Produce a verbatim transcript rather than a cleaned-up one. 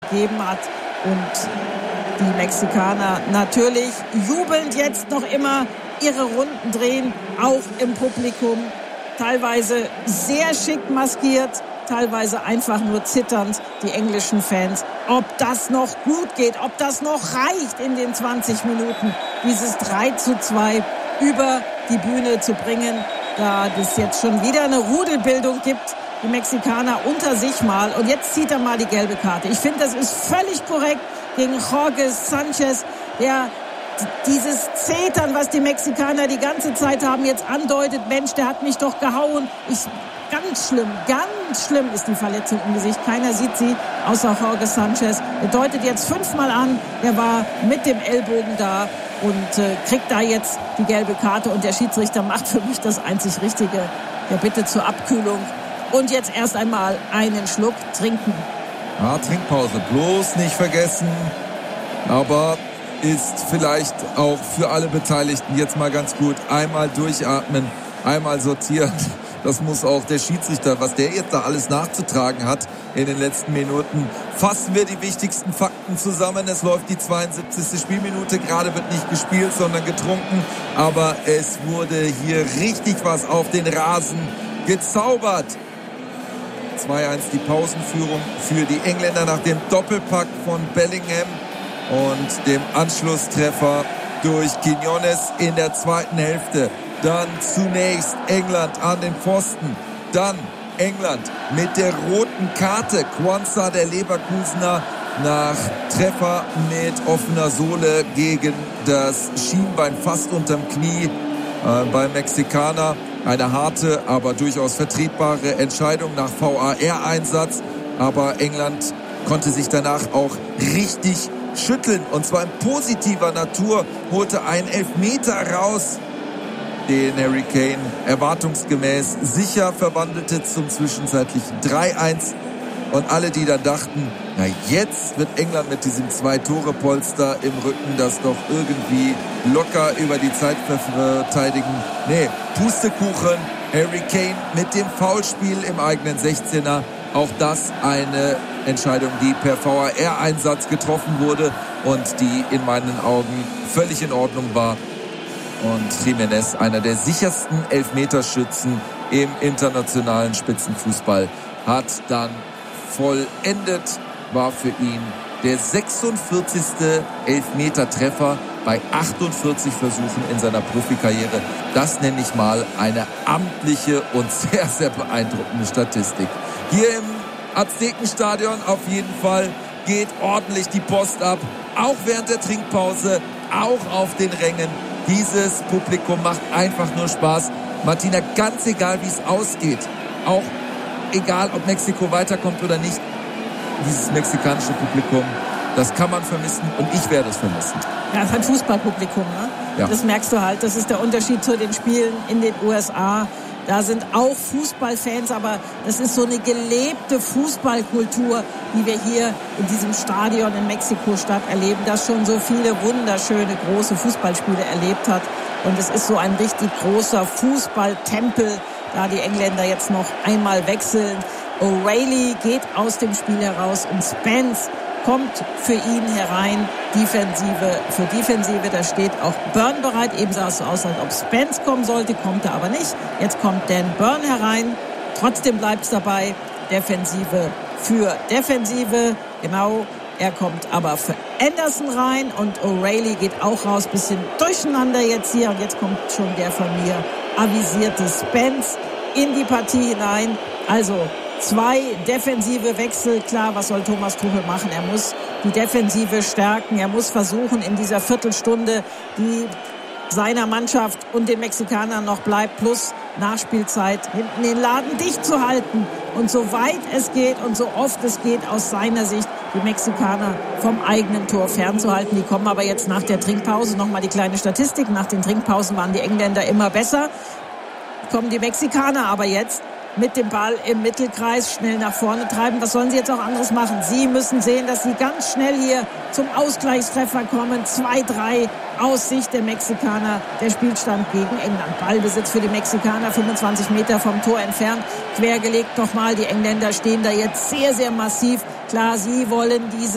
gegeben hat. Und die Mexikaner natürlich jubelnd jetzt noch immer ihre Runden drehen, auch im Publikum. Teilweise sehr schick maskiert, teilweise einfach nur zitternd, die englischen Fans. Ob das noch gut geht, ob das noch reicht in den zwanzig Minuten, dieses drei zu zwei über die Bühne zu bringen, da es jetzt schon wieder eine Rudelbildung gibt, die Mexikaner unter sich mal. Und jetzt zieht er mal die gelbe Karte. Ich finde, das ist völlig korrekt gegen Jorge Sanchez, der dieses Zetern, was die Mexikaner die ganze Zeit haben, jetzt andeutet, Mensch, der hat mich doch gehauen. Ich, ganz schlimm, ganz schlimm ist die Verletzung im Gesicht. Keiner sieht sie, außer Jorge Sanchez. Er deutet jetzt fünfmal an, er war mit dem Ellbogen da und äh, kriegt da jetzt die gelbe Karte. Und der Schiedsrichter macht für mich das einzig Richtige. Der Bitte zur Abkühlung. Und jetzt erst einmal einen Schluck trinken. Ja, Trinkpause, bloß nicht vergessen. Aber ist vielleicht auch für alle Beteiligten jetzt mal ganz gut. Einmal durchatmen, einmal sortieren. Das muss auch der Schiedsrichter, was der jetzt da alles nachzutragen hat in den letzten Minuten. Fassen wir die wichtigsten Fakten zusammen. Es läuft die zweiundsiebzigste Spielminute. Gerade wird nicht gespielt, sondern getrunken. Aber es wurde hier richtig was auf den Rasen gezaubert. zwei eins die Pausenführung für die Engländer nach dem Doppelpack von Bellingham und dem Anschlusstreffer durch Quiñones in der zweiten Hälfte. Dann zunächst England an den Pfosten. Dann England mit der roten Karte. Quansah, der Leverkusener, nach Treffer mit offener Sohle gegen das Schienbein fast unterm Knie äh, beim Mexikaner. Eine harte, aber durchaus vertretbare Entscheidung nach V A R-Einsatz. Aber England konnte sich danach auch richtig schütteln. Und zwar in positiver Natur, holte einen Elfmeter raus, den Harry Kane erwartungsgemäß sicher verwandelte zum zwischenzeitlichen drei eins. Und alle, die dann dachten, na jetzt wird England mit diesem Zwei-Tore-Polster im Rücken das doch irgendwie locker über die Zeit verteidigen. Nee, Pustekuchen, Harry Kane mit dem Foulspiel im eigenen sechzehner. Auch das eine Entscheidung, die per V A R-Einsatz getroffen wurde und die in meinen Augen völlig in Ordnung war. Und Jiménez, einer der sichersten Elfmeterschützen im internationalen Spitzenfußball, hat dann vollendet, war für ihn der sechsundvierzigste Elfmetertreffer bei achtundvierzig Versuchen in seiner Profikarriere. Das nenne ich mal eine amtliche und sehr, sehr beeindruckende Statistik. Hier im Aztekenstadion auf jeden Fall geht ordentlich die Post ab, auch während der Trinkpause, auch auf den Rängen. Dieses Publikum macht einfach nur Spaß. Martina, ganz egal, wie es ausgeht, auch egal, ob Mexiko weiterkommt oder nicht, dieses mexikanische Publikum, das kann man vermissen und ich werde es vermissen. Ja, es ist ein Fußballpublikum, ne? Ja. Das merkst du halt. Das ist der Unterschied zu den Spielen in den U S A. Da sind auch Fußballfans, aber das ist so eine gelebte Fußballkultur, die wir hier in diesem Stadion in Mexiko-Stadt erleben, das schon so viele wunderschöne große Fußballspiele erlebt hat. Und es ist so ein richtig großer Fußballtempel, da die Engländer jetzt noch einmal wechseln. O'Reilly geht aus dem Spiel heraus und Spence kommt für ihn herein. Defensive für Defensive, da steht auch Burn bereit. Eben sah es so aus, als ob Spence kommen sollte, kommt er aber nicht. Jetzt kommt Dan Burn herein. Trotzdem bleibt es dabei. Defensive für Defensive. Genau, er kommt aber für Anderson rein und O'Reilly geht auch raus. Bisschen durcheinander jetzt hier. Und jetzt kommt schon der von mir avisierte Spence in die Partie hinein. Also zwei defensive Wechsel. Klar, was soll Thomas Tuchel machen? Er muss die Defensive stärken. Er muss versuchen, in dieser Viertelstunde, die seiner Mannschaft und den Mexikanern noch bleibt, plus Nachspielzeit, hinten den Laden dicht zu halten. Und so weit es geht und so oft es geht, aus seiner Sicht die Mexikaner vom eigenen Tor fernzuhalten. Die kommen aber jetzt nach der Trinkpause. Nochmal die kleine Statistik. Nach den Trinkpausen waren die Engländer immer besser. Kommen die Mexikaner aber jetzt mit dem Ball im Mittelkreis schnell nach vorne treiben. Was sollen sie jetzt auch anderes machen? Sie müssen sehen, dass sie ganz schnell hier zum Ausgleichstreffer kommen. zwei drei aus Sicht der Mexikaner. Der Spielstand gegen England. Ballbesitz für die Mexikaner, fünfundzwanzig Meter vom Tor entfernt. Quergelegt nochmal. Die Engländer stehen da jetzt sehr, sehr massiv. Klar, sie wollen diese